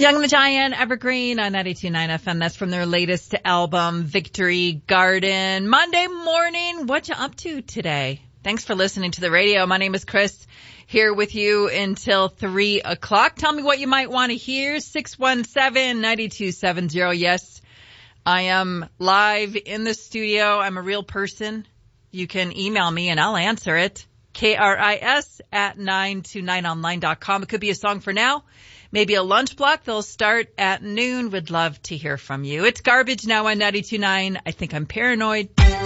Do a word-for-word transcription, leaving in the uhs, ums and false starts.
Young the Giant, Evergreen on ninety-two point nine F M. That's from their latest album, Victory Garden. Monday morning, what you up to today? Thanks for listening to the radio. My name is Chris, here with you until three o'clock. Tell me what you might want to hear. six one seven, nine two seven zero. Yes, I am live in the studio. I'm a real person. You can email me and I'll answer it. K R I S at nine two nine online dot com. It could be a song for now. Maybe a lunch block. They'll start at noon. Would love to hear from you. It's Garbage Now on ninety-two point nine. I think I'm paranoid.